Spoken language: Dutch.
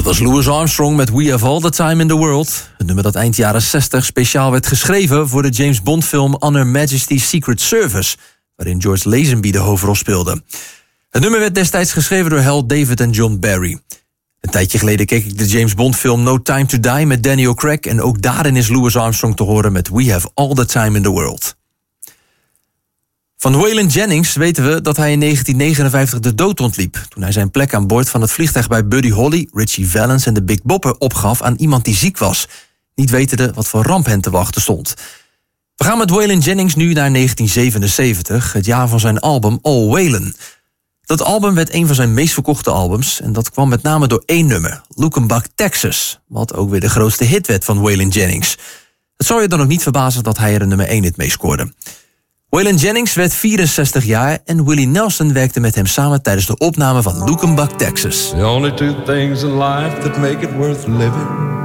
was Louis Armstrong met We Have All the Time in the World. Het nummer dat eind jaren 60 speciaal werd geschreven voor de James Bond film On Her Majesty's Secret Service, waarin George Lazenby de hoofdrol speelde. Het nummer werd destijds geschreven door Hal David en John Barry. Een tijdje geleden keek ik de James Bond film No Time to Die met Daniel Craig en ook daarin is Louis Armstrong te horen met We Have All the Time in the World. Van Waylon Jennings weten we dat hij in 1959 de dood ontliep toen hij zijn plek aan boord van het vliegtuig bij Buddy Holly, Richie Valens en de Big Bopper opgaf aan iemand die ziek was, niet wetende wat voor ramp hen te wachten stond. We gaan met Waylon Jennings nu naar 1977, het jaar van zijn album All Waylon. Dat album werd een van zijn meest verkochte albums en dat kwam met name door één nummer, Lukenbach, Texas, wat ook weer de grootste hit werd van Waylon Jennings. Het zou je dan ook niet verbazen dat hij er een nummer 1 hit mee scoorde. Waylon Jennings werd 64 jaar en Willie Nelson werkte met hem samen tijdens de opname van Lukenbach, Texas. The only two things in life that make it worth living